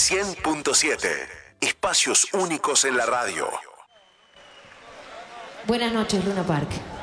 100.7. Espacios únicos en la radio. Buenas noches, Luna Park.